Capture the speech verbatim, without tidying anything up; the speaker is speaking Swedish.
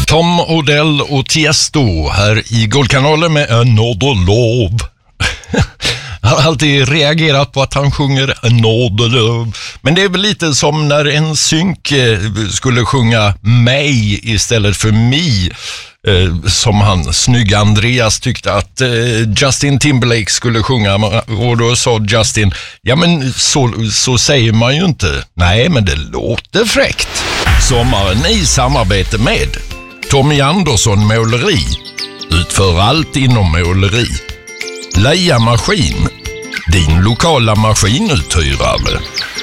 Tom Odell och Tiesto här i Guldkanalen med Another Love. Jag har alltid reagerat på att han sjunger Another Love. Men det är väl lite som när en synk skulle sjunga mig istället för me. Som han, snygga Andreas, tyckte att Justin Timberlake skulle sjunga. Och då sa Justin, ja men så, så säger man ju inte. Nej, men det låter fräckt. Sommaren i samarbete med Tommy Andersson Måleri. Utför allt inom måleri. Leia Maskin, din lokala maskinuthyrare.